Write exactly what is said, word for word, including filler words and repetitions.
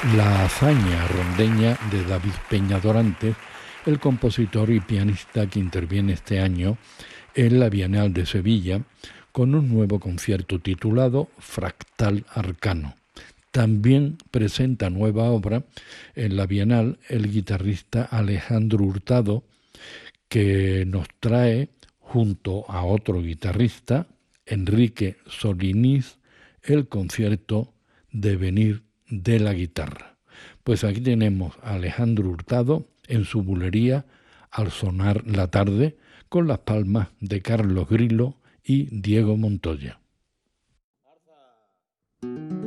La hazaña rondeña de David Peña Dorantes, el compositor y pianista que interviene este año en la Bienal de Sevilla con un nuevo concierto titulado Fractal Arcano. También presenta nueva obra en la Bienal el guitarrista Alejandro Hurtado, que nos trae, junto a otro guitarrista, Enrique Soliniz, el concierto Devenir de la guitarra. Pues aquí tenemos a Alejandro Hurtado en su bulería Al sonar la tarde, con las palmas de Carlos Grillo y Diego Montoya.